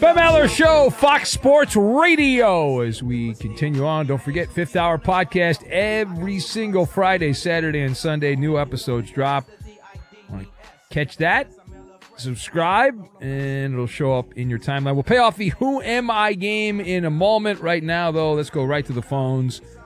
Ben Maller Show, Fox Sports Radio. As we continue on, don't forget, Fifth Hour Podcast every single Friday, Saturday, and Sunday. New episodes drop. Want to catch that? Subscribe, and it'll show up in your timeline. We'll pay off the Who Am I game in a moment. Right now, though, let's go right to the phones.